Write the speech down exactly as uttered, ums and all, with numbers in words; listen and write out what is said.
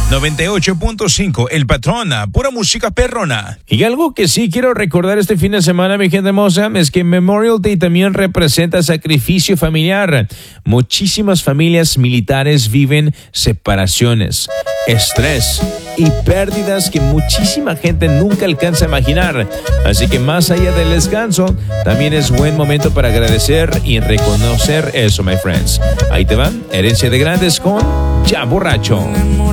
noventa y ocho punto cinco, El Patrón, pura música perrona. Y algo que sí quiero recordar este fin de semana, mi gente hermosa, es que Memorial Day también representa sacrificio familiar. Muchísimas familias militares viven separaciones, estrés y pérdidas que muchísima gente nunca alcanza a imaginar. Así que más allá del descanso, también es buen momento para agradecer y reconocer eso, my friends. Ahí te van, Herencia de Grandes con Ya Borracho.